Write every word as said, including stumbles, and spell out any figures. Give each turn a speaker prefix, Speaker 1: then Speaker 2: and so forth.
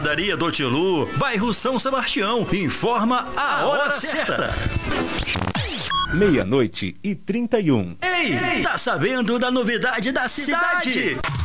Speaker 1: Padaria do Tilu, bairro São Sebastião. Informa a hora certa.
Speaker 2: Meia-noite e trinta e um.
Speaker 1: Ei, tá sabendo da novidade da cidade?